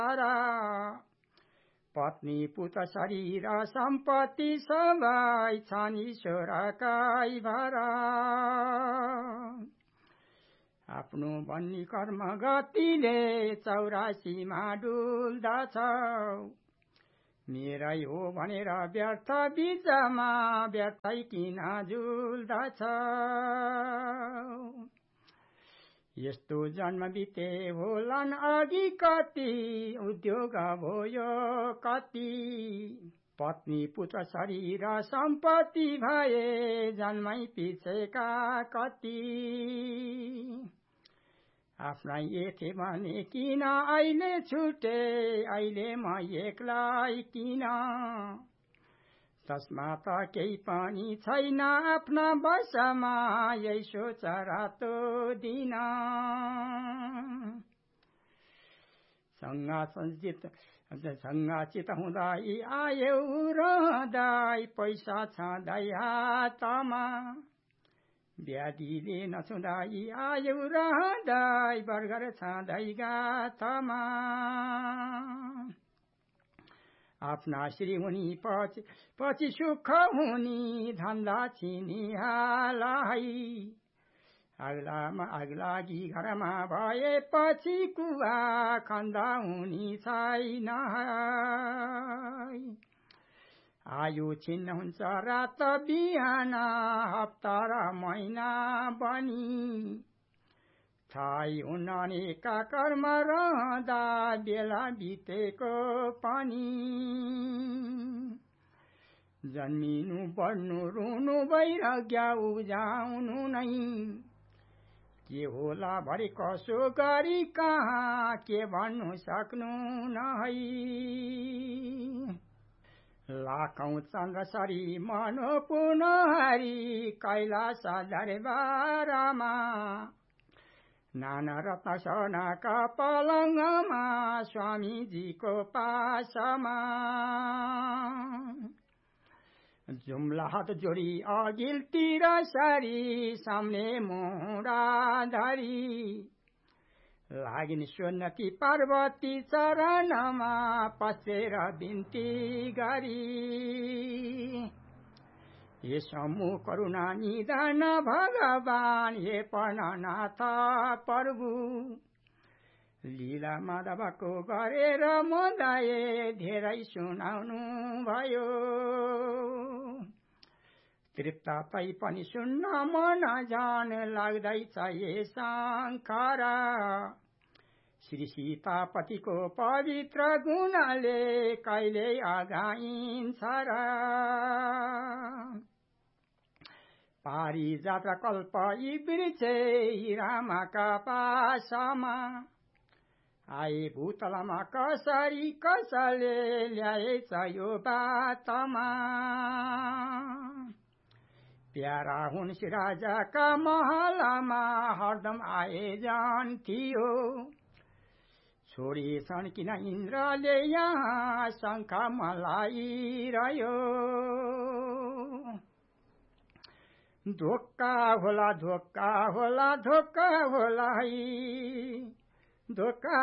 पत्नी पुत्र शरीर सम्पत्ति सबै छन् ईश्वरकै भर आफ्नो बन्नी कर्म गतिले 84मा डुल्दछ मेरै हो भनेर व्यर्थ बीचमा व्यर्थै किन झुल्दछ यस्तो जन्म बिते होलान् अघि कति उद्योग भयो कति पत्नी पुत्र शरीर सम्पत्ति भए जन्मै पिछेका कति आफ्नै एथे भने किन अहिले छुटे अहिले म एक्लै किन तस्मा त केही पनि छैन आफ्ना वशमा यही सोच रातो दिन सङ्गाचित हुँदै आयौ रहँदै पैसा छँदै हातमा व्याधिले नछुँदै आयौ रहँदै बर्गर छँदै गाथमा आफ्ना श्री हुनी पछि सुख हुनी धन्दा छिनिहालाई आगलागी घरमा भएपछि कुवा खन्दा हुनी छैन आयु छिन्न हुन्छ रात बिहान हप्ता र महिना बनी थाहै हुन्न अनेका कर्म रहँदा बेला बितेको पनि जन्मिनु बढ्नु रुनु वैराग्य उब्जाउनु नै के होला भरे कसो गरी कहाँ के भन्नु सक्नु नै लाखौं चन्द्र सरी मनोपूर्ण हरि कैलाश दरबारमा नाना रत्न सोनाका पलङमा स्वामीजीको पासमा जुम्ला हात जोडी अघिल्तिर सरी सामने मुढा धरी लागिन सोन्नती पार्वती चरणमा पसेर बिन्ती गरी हे समु करुणा निदान भगवान हे प्राणनाथ प्रभु लीला माधवको गरेर मदाए धेरै सुनाउनु भयो तृप्त पै पनि सुन्न मन जान लाग्दैछ ये शङ्कर श्री सीतापतिको पवित्र गुणले कहिले अगाइन्छ र पारिजात कल्प यी वृक्षे रामका पासमा आए भूतलमा कसरी कसले ल्याएछ यो बातमा प्यारा हुन् राजाका महलमा हरदम आएजन थियो छोडेछन् किन इन्द्रले यहाँ शङ्ख मलाइरह्यो धोक्का होला धोक्का होला धोक्का होला है धोक्का